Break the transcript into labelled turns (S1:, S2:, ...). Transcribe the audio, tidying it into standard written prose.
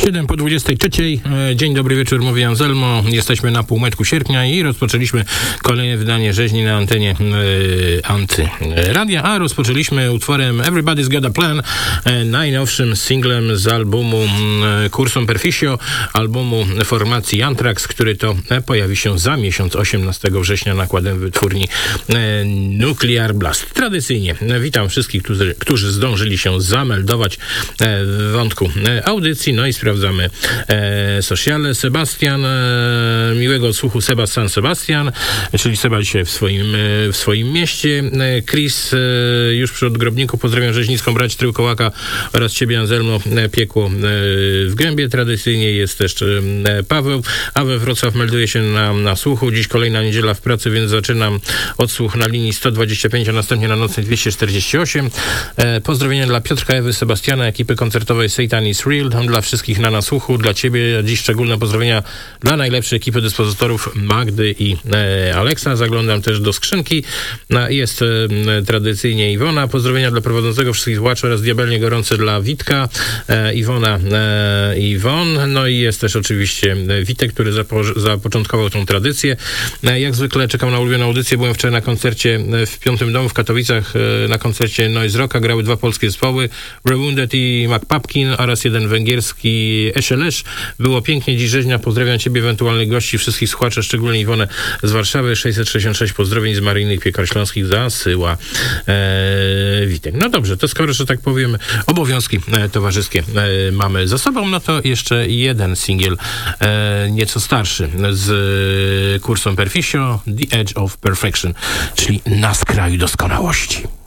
S1: 7 po 23. Dzień dobry wieczór, mówi Anselmo. Jesteśmy na półmetku sierpnia i rozpoczęliśmy kolejne wydanie rzeźni na antenie Antyradia, a rozpoczęliśmy utworem Everybody's Got a Plan, najnowszym singlem z albumu Cursum Perficio, albumu formacji Anthrax, który to pojawi się za miesiąc, 18 września, nakładem wytwórni Nuclear Blast. Tradycyjnie witam wszystkich, którzy zdążyli się zameldować w wątku audycji. No i sprawdzamy sociale. Sebastian, miłego odsłuchu Sebastian, czyli Seba dzisiaj w swoim mieście. Chris, już przy odgrobniku, pozdrawiam rzeźnicką brać Tryłkołaka oraz ciebie, Anselmo, piekło w gębie. Tradycyjnie jest też Paweł, a we Wrocław melduje się na słuchu. Dziś kolejna niedziela w pracy, więc zaczynam odsłuch na linii 125, a następnie na nocnej 248. Pozdrowienia dla Piotrka, Ewy, Sebastiana, ekipy koncertowej Satan is Real, dla wszystkich na nasłuchu, dla ciebie dziś szczególne pozdrowienia dla najlepszej ekipy dyspozytorów Magdy i Aleksa. Zaglądam też do skrzynki. Jest tradycyjnie Iwona. Pozdrowienia dla prowadzącego, wszystkich słuchaczy oraz diabelnie gorące dla Witka, Iwona, no i jest też oczywiście Witek, który zapoczątkował tą tradycję. Jak zwykle czekam na ulubioną audycję. Byłem wczoraj na koncercie w Piątym Domu w Katowicach, na koncercie Noise Rocka. Grały dwa polskie zespoły, Rewounded i McPupkin oraz jeden węgierski Eszelesz. Było pięknie, dziś rzeźnia. Pozdrawiam ciebie, ewentualnych gości, wszystkich słuchaczy, szczególnie Iwonę z Warszawy. 666 pozdrowień z Maryjnych Piekar Śląskich zasyła Witek. No dobrze, to skoro, że tak powiem, obowiązki towarzyskie mamy za sobą, no to jeszcze jeden singiel nieco starszy z Cursum Perficio, The Edge of Perfection, czyli Na skraju doskonałości.